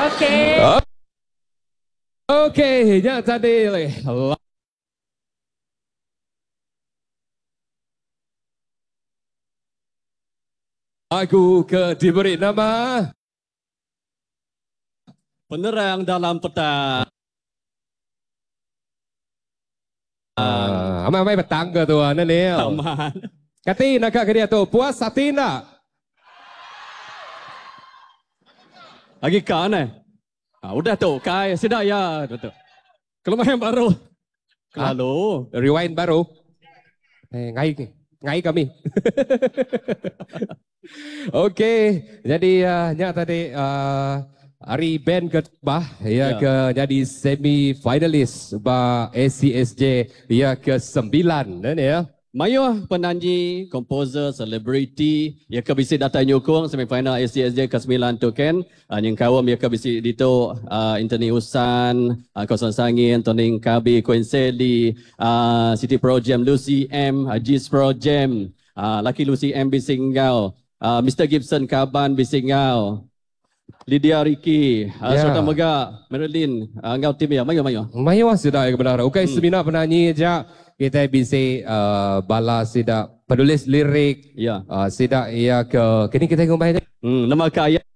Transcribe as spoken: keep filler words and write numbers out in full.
Okey. Okey, yang tadi lagu ke diberi nama Penerang Dalam Petang. Ah, amai-amai petang ke tu Anil. Aman. Katina kak dia tu puas Satina. Lagi kan eh? Ah, udah tu, kai sudah ya, betul. Kalau main baru. Lalu, Rewind baru. Eh, ngai ngai kami. Okey, jadi uh, nya tadi uh, hari band ke bah ya, Ya. ke jadi semi finalis ba A C S J ya ke sembilan dan ya. Mayu penyanyi, komposer, selebriti, ya ke bisi datang nyokong semifinal A C S J ke sembilan tu kan. Uh, yang kawam ya ke bisi dito uh, Anthony Usan, uh, Kawasan Sangin, Toning Kabi, Queen Sally, uh, City Pro Jam, Lucy M, uh, Gis Pro Jam, uh, Lucky Lucy M Bisingau, uh, Mister Gibson Kaban Bisingau, Lydia Ricky, uh, Ya. Serta Mega, Marilyn, uh, ngau tim ya, mayu mayu. Mayu sudah ya benar. Okey, hmm. Semina penyanyi aja kita bisa uh, bala sida penulis lirik. Ya. Uh, sida ya ke kini kita ngomong Hmm, nama kaya